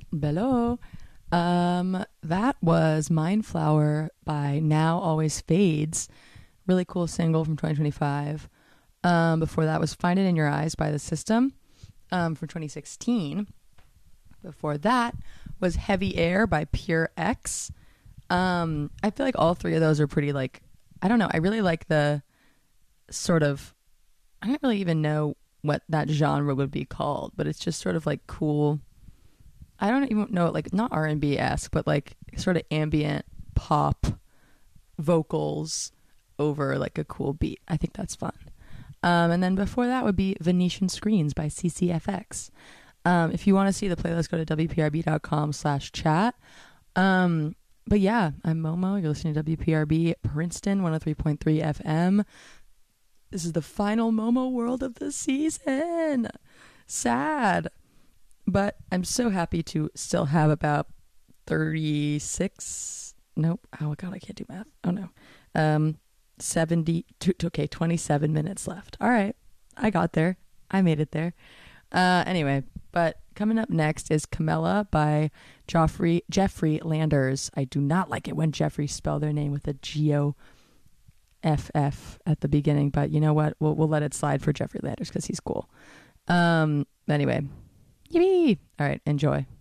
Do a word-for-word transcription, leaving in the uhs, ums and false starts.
Bello. Um, that was Mindflower by Now Always Fades. Really cool single from twenty twenty-five. Um, before that was Find It in Your Eyes by The System um, from twenty sixteen. Before that was Heavy Air by Pure X. Um, I feel like all three of those are pretty like, I don't know. I really like the sort of, I don't really even know what that genre would be called, but it's just sort of like cool. I don't even know, like not R and B-esque, but like sort of ambient pop vocals over like a cool beat. I think that's fun. Um, and then before that would be Venetian Screens by C C F X. Um, if you want to see the playlist, go to w p r b dot com slash chat. Um, but yeah, I'm Momo. You're listening to W P R B Princeton one oh three point three F M. This is the final Momo world of the season. Sad. But I'm so happy to still have about thirty-six. Nope. Oh, God, I can't do math. Oh, no. Um, seventy. Okay, twenty-seven minutes left. All right. I got there. I made it there. Uh, anyway, but coming up next is Camilla by Joffrey, Jeffrey Landers. I do not like it when Jeffrey spell their name with a G O F F at the beginning, but you know what? We'll, we'll let it slide for Jeffrey Landers because he's cool. Um, anyway. Yippee! All right, enjoy.